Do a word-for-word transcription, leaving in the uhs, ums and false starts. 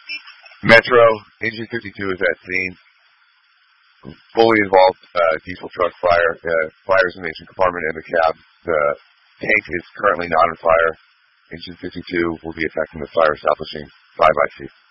Metro, Engine fifty-two is at scene. Fully involved uh, diesel truck fire. Uh, fires in the engine compartment and the cab. The tank is currently not on fire. Engine fifty-two will be attacking the fire, establishing five I C.